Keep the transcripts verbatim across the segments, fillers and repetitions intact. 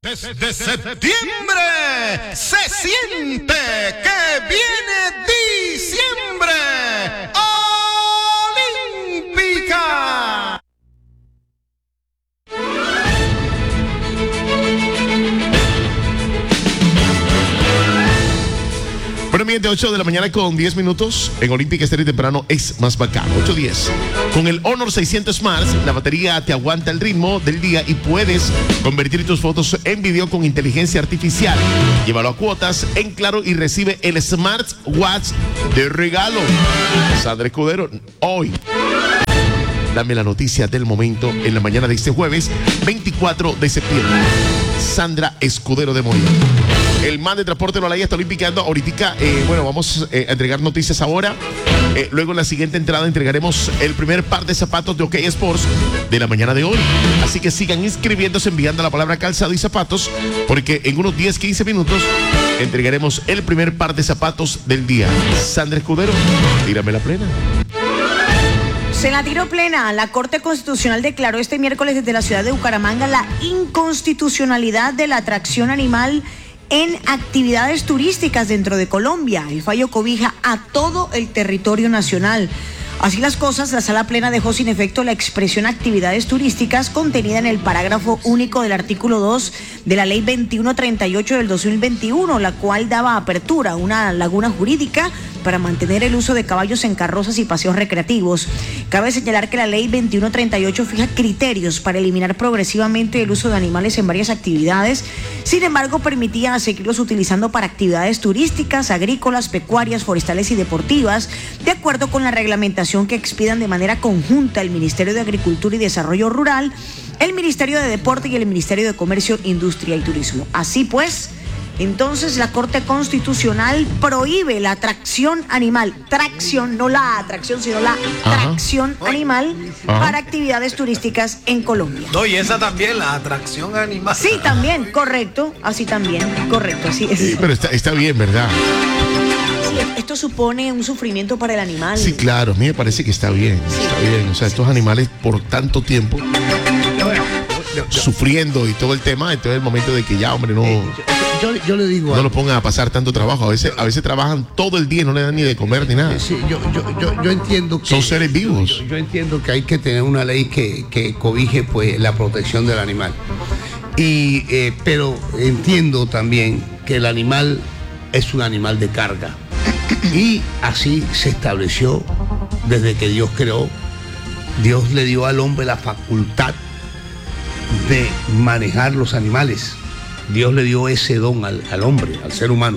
Desde septiembre se siente que viene diciembre. Olímpica. Bueno, mi gente, ocho de la mañana con diez minutos. En Olímpica Estéreo temprano es más bacano. ocho diez. Con el Honor seiscientos Smart, la batería te aguanta el ritmo del día y puedes convertir tus fotos en video con inteligencia artificial. Llévalo a cuotas en Claro y recibe el Smartwatch de regalo. Sandra Escudero, hoy dame la noticia del momento en la mañana de este jueves veinticuatro de septiembre. Sandra Escudero de Moya. El man de transporte Lola está olímpicando. Ahorita, eh, bueno, vamos eh, a entregar noticias ahora. Eh, luego en la siguiente entrada entregaremos el primer par de zapatos de OK Sports de la mañana de hoy. Así que sigan inscribiéndose, enviando la palabra calzado y zapatos, porque en unos diez, quince minutos entregaremos el primer par de zapatos del día. Sandra Escudero, tírame la plena. Se la tiró plena. La Corte Constitucional declaró este miércoles desde la ciudad de Bucaramanga la inconstitucionalidad de la atracción animal en actividades turísticas dentro de Colombia. El fallo cobija a todo el territorio nacional. Así las cosas, la Sala Plena dejó sin efecto la expresión actividades turísticas contenida en el parágrafo único del artículo dos de la Ley veintiuno treinta y ocho del dos mil veintiuno, la cual daba apertura a una laguna jurídica para mantener el uso de caballos en carrozas y paseos recreativos. Cabe señalar que la Ley veintiuno treinta y ocho fija criterios para eliminar progresivamente el uso de animales en varias actividades. Sin embargo, permitía seguirlos utilizando para actividades turísticas, agrícolas, pecuarias, forestales y deportivas, de acuerdo con la reglamentación que expidan de manera conjunta el Ministerio de Agricultura y Desarrollo Rural, el Ministerio de Deporte y el Ministerio de Comercio, Industria y Turismo. Así pues, entonces la Corte Constitucional prohíbe la atracción animal, tracción, no la atracción, sino la tracción Ajá. animal Ajá. para actividades turísticas en Colombia. No, y esa también, la atracción animal. Sí, también, correcto, así también, correcto, así es. Sí, pero está, está bien, ¿verdad? Esto supone un sufrimiento para el animal. Sí, claro, a mí me parece que está bien, sí. está bien. O sea, estos animales por tanto tiempo sufriendo y todo el tema, entonces el momento de que ya, hombre, no... Eh, yo, yo, yo le digo... No lo pongan a pasar tanto trabajo. A veces, a veces trabajan todo el día y no le dan ni de comer ni nada. Sí, yo, yo, yo, yo entiendo que... Son seres vivos. Yo, yo entiendo que hay que tener una ley que, que cobije pues la protección del animal. Y, eh, pero entiendo también que el animal es un animal de carga. Y así se estableció desde que Dios creó. Dios le dio al hombre la facultad de manejar los animales. Dios le dio ese don al, al hombre, al ser humano.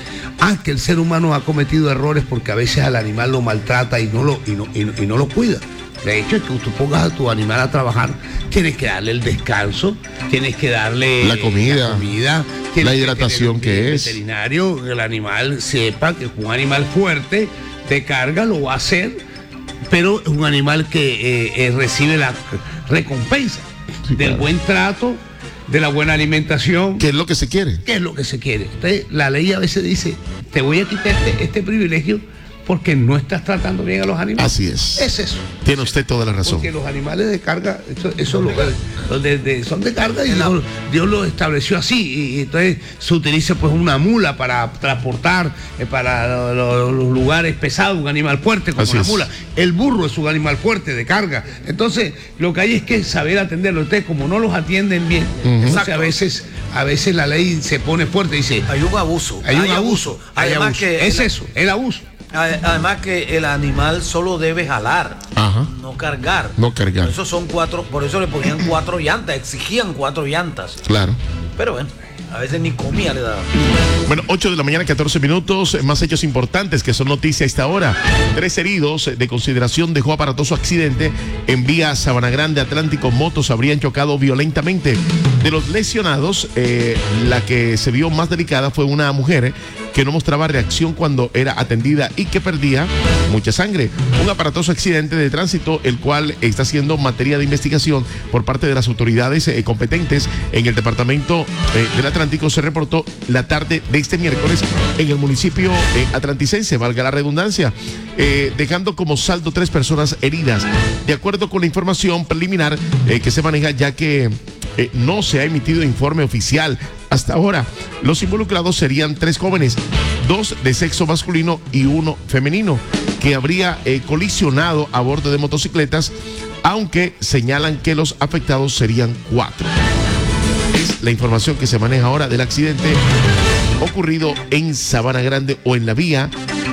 Ah, que el ser humano ha cometido errores porque a veces al animal lo maltrata y no lo, y no, y no, y no lo cuida. De hecho, que tú pongas a tu animal a trabajar, tienes que darle el descanso, tienes que darle la comida, la, comida, la hidratación que, que es. El veterinario, que el animal sepa que es un animal fuerte, de carga, lo va a hacer, pero es un animal que eh, eh, recibe la recompensa sí, del claro. buen trato, de la buena alimentación. ¿Qué es lo que se quiere? ¿Qué es lo que se quiere? Entonces, la ley a veces dice, te voy a quitar este, este privilegio porque no estás tratando bien a los animales. Así es. Es eso. Tiene usted toda la razón. Porque los animales de carga, eso, eso lo, lo de, de, son de carga y Dios, Dios lo estableció así. Y, y entonces se utiliza pues una mula para transportar eh, para lo, lo, los lugares pesados, un animal fuerte como una mula. El burro es un animal fuerte de carga. Entonces lo que hay es que saber atenderlo. Entonces como no los atienden bien, uh-huh. entonces a veces, a veces la ley se pone fuerte y dice... Hay un abuso. Hay, hay un abuso. abuso. Hay Además abuso. Que es el, eso, el abuso. Además que el animal solo debe jalar, Ajá. no cargar. No cargar. Por eso son cuatro, por eso le ponían cuatro llantas, exigían cuatro llantas. Claro. Pero bueno, a veces ni comía le daban. Bueno, ocho de la mañana, catorce minutos, más hechos importantes que son noticia a esta hora. Tres heridos de consideración dejó aparatoso accidente en vía Sabana Grande Atlántico. Motos habrían chocado violentamente. De los lesionados, eh, la que se vio más delicada fue una mujer eh, que no mostraba reacción cuando era atendida y que perdía mucha sangre. Un aparatoso accidente de tránsito, el cual está siendo materia de investigación por parte de las autoridades eh, competentes en el departamento eh, del Atlántico. Se reportó la tarde de este miércoles en el municipio eh, atlanticense, valga la redundancia, eh, dejando como saldo tres personas heridas. De acuerdo con la información preliminar eh, que se maneja, ya que eh, no se ha emitido informe oficial. Hasta ahora, los involucrados serían tres jóvenes, dos de sexo masculino y uno femenino, que habría eh, colisionado a bordo de motocicletas, aunque señalan que los afectados serían cuatro. Es la información que se maneja ahora del accidente ocurrido en Sabana Grande o en la vía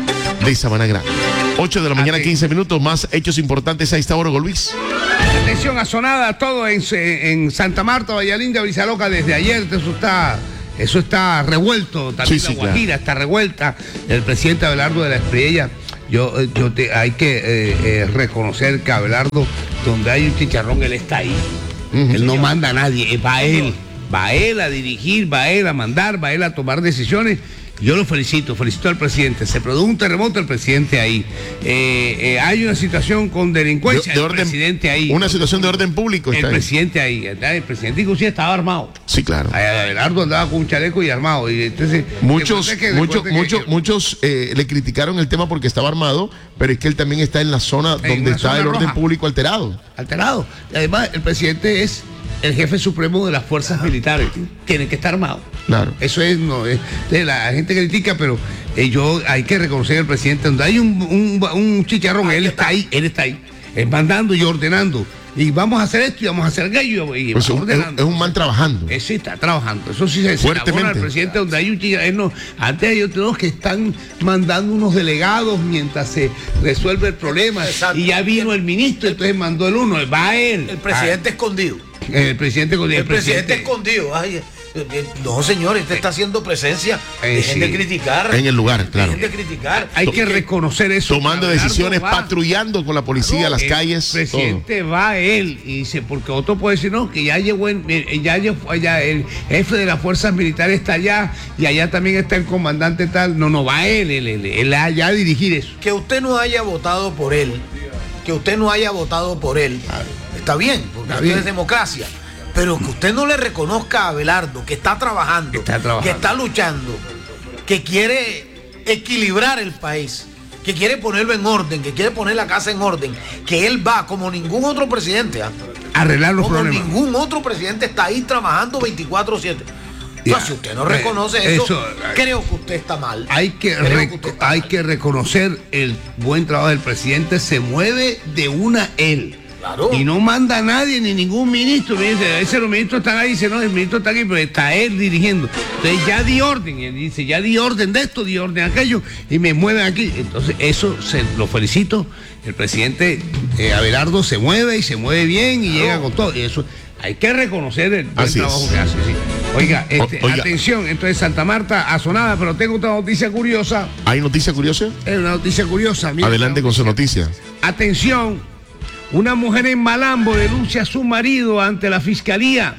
de Sabana Grande. ocho de la mañana, quince minutos, más hechos importantes a esta hora, Golvis. Atención, asonada todo en, en Santa Marta, Vallalinda, Brizaloca desde ayer. Eso está, eso está revuelto. También sí, la sí, Guajira claro. está revuelta. El presidente Abelardo de la Espriella, yo, yo te, hay que eh, eh, reconocer que Abelardo, donde hay un chicharrón, él está ahí. Uh-huh. Él no manda a nadie, va él. Va él a dirigir, va él a mandar, va él a tomar decisiones. Yo lo felicito, felicito al presidente. Se produjo un terremoto, el presidente ahí. Eh, eh, hay una situación con delincuencia, de, de el orden, presidente ahí. Una situación de orden público. El está presidente ahí. ahí. El presidente inclusive estaba armado. Sí, claro. Abelardo andaba con un chaleco y armado. Y entonces, muchos que, muchos, que, muchos, que, muchos eh, le criticaron el tema porque estaba armado, pero es que él también está en la zona en donde está zona el orden roja. público alterado. Alterado. Y además, el presidente es el jefe supremo de las fuerzas militares. Tiene que estar armado. Claro. Eso es, no, es, la gente critica, pero eh, yo hay que reconocer al presidente, donde hay un, un, un chicharrón, él está ahí, él está ahí, él mandando y ordenando. Y vamos a hacer esto y vamos a hacer aquello. Y pues ordenando. Es un man trabajando. Eso sí está trabajando. Eso sí se elabora al presidente, donde hay un chicharrón. No, antes hay otros que están mandando unos delegados mientras se resuelve el problema. Exacto. Y ya vino el ministro, entonces mandó el uno, va él. El presidente ah. escondido. El presidente escondido. El, el presidente, presidente escondido. Ay, no, señor, este está haciendo presencia. Eh, Dejen sí. de criticar. En el lugar, claro. Dejen de criticar. Hay que reconocer eso. Tomando decisiones, va. patrullando con la policía, claro, las el calles. El presidente todo. va a él y dice, porque otro puede decir, no, que ya llegó, en, ya llegó allá, el jefe de las fuerzas militares está allá y allá también está el comandante tal. No, no, va él, él, él, él allá a dirigir eso. Que usted no haya votado por él, que usted no haya votado por él, claro. está bien, porque está bien. Es democracia. Pero que usted no le reconozca a Abelardo que está trabajando, está trabajando, que está luchando, que quiere equilibrar el país, que quiere ponerlo en orden, que quiere poner la casa en orden, que él va como ningún otro presidente ¿eh? arreglar los como problemas. Ningún otro presidente está ahí trabajando veinticuatro siete. Yeah. No, si usted no reconoce eh, eso, eso, creo que usted está mal. Hay que, re- que hay mal. que reconocer el buen trabajo del presidente, se mueve de una él. Claro. Y no manda a nadie, ni ningún ministro. Dice, ese los ministros están ahí, dice, no, el ministro está aquí, pero está él dirigiendo. Entonces ya di orden, y él dice, ya di orden de esto, di orden de aquello, y me mueven aquí. Entonces eso se lo felicito. El presidente eh, Abelardo se mueve y se mueve bien y claro. llega con todo. Y eso hay que reconocer el buen Así trabajo es. que hace. Sí. Oiga, este, o, oiga, atención, entonces Santa Marta asonada, pero tengo otra noticia curiosa. ¿Hay noticia curiosa? Es una noticia curiosa. Mira, adelante con su noticia. Atención. Una mujer en Malambo denuncia a su marido ante la fiscalía.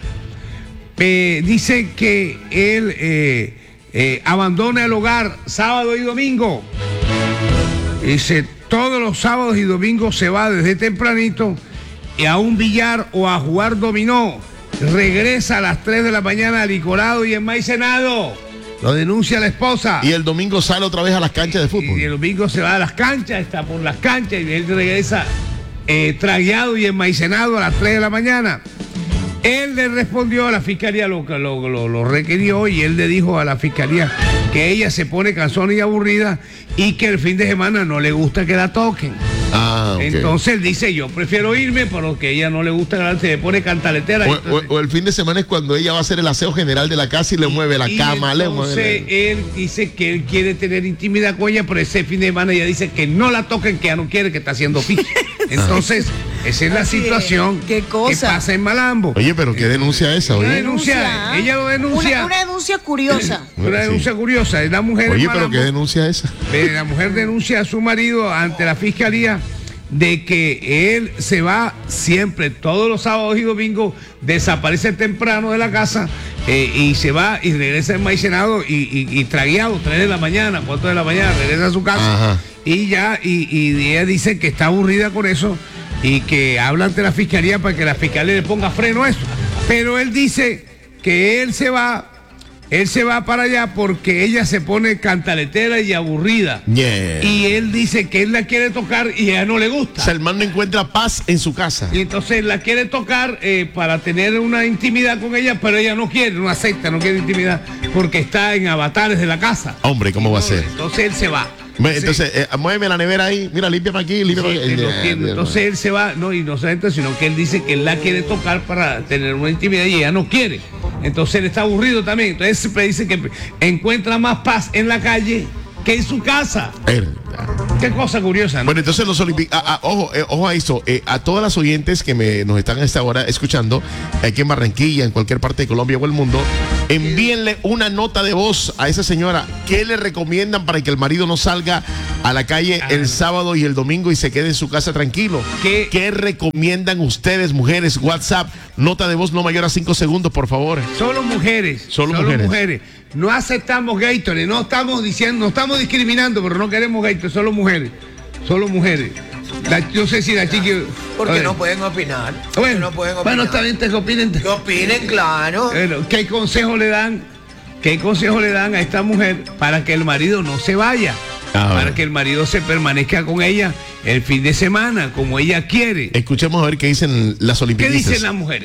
Eh, dice que él eh, eh, abandona el hogar sábado y domingo. Dice, todos los sábados y domingos se va desde tempranito y a un billar o a jugar dominó. Regresa a las tres de la mañana a Licorado y enmaicenado. Lo denuncia la esposa. Y el domingo sale otra vez a las canchas de fútbol. Y el domingo se va a las canchas, está por las canchas y él regresa Eh, tragueado y enmaicenado a las tres de la mañana. Él le respondió a la fiscalía, lo, lo, lo, lo requirió y él le dijo a la fiscalía que ella se pone cansona y aburrida y que el fin de semana no le gusta que la toquen. Ah, okay. Entonces él dice, yo prefiero irme, pero que ella no le gusta, se le pone cantaletera. O, entonces, o, o el fin de semana es cuando ella va a hacer el aseo general de la casa y le y, mueve la cama, le mueve. Entonces él dice que él quiere tener intimidad con ella, pero ese fin de semana ella dice que no la toquen, que ya no quiere, que está haciendo oficio. Entonces, esa es la situación ¿Qué cosa? que pasa en Malambo. Oye, pero ¿qué denuncia esa? Oye? Una denuncia, ella lo denuncia. Una, una denuncia curiosa. Una denuncia sí. curiosa. Es la mujer Oye, en Malambo, pero ¿qué denuncia esa? La mujer denuncia a su marido ante la fiscalía de que él se va siempre, todos los sábados y domingos, desaparece temprano de la casa eh, y se va y regresa enmaicenado y, y, y tragueado, tres de la mañana, cuatro de la mañana, regresa a su casa. Ajá. Y ya, y, y ella dice que está aburrida con eso y que habla ante la fiscalía para que la fiscalía le ponga freno a eso. Pero él dice que él se va Él se va para allá porque ella se pone cantaletera y aburrida. Yeah. Y él dice que él la quiere tocar y a ella no le gusta. O sea, el man no encuentra paz en su casa. Y entonces la quiere tocar eh, para tener una intimidad con ella, pero ella no quiere, no acepta, no quiere intimidad porque está en avatares de la casa. Hombre, ¿cómo va a ser? Entonces él se va. Entonces, eh, muéveme la nevera ahí, mira, límpiame aquí, límpiame Sí, aquí. él lo entiende. Entonces él se va, no inocente, sino que él dice que él la quiere tocar para tener una intimidad y ella no quiere. Entonces él está aburrido también. Entonces siempre dice que encuentra más paz en la calle que en su casa. Verdad. Qué cosa curiosa, ¿no? Bueno, entonces los olímpicos, ojo, eh, ojo a esto, eh, a todas las oyentes que me, nos están a esta hora escuchando, aquí en Barranquilla, en cualquier parte de Colombia o el mundo, envíenle una nota de voz a esa señora. ¿Qué le recomiendan para que el marido no salga a la calle Ah, el no. sábado y el domingo y se quede en su casa tranquilo? ¿Qué? ¿Qué recomiendan ustedes, mujeres? WhatsApp, nota de voz no mayor a cinco segundos, por favor. Solo mujeres. Solo mujeres. No aceptamos Gatorade, no estamos diciendo, no estamos discriminando, pero no queremos Gatorade, solo mujeres. Solo mujeres. La, yo sé si la chiqui. Porque no pueden opinar. Porque Bueno, no pueden opinar. bueno, está bien, te opinen. Que opinen, claro. Bueno, ¿qué consejo le dan? ¿Qué consejo le dan a esta mujer para que el marido no se vaya? Ah, para bueno. que el marido se permanezca con ella el fin de semana, como ella quiere. Escuchemos a ver qué dicen las ¿Qué olimpistas. dicen las mujeres?